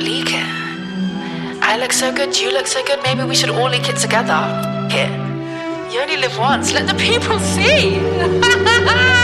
not leak it? I look so good, you look so good, maybe we should all leak it together. It. You only live once, let the people see.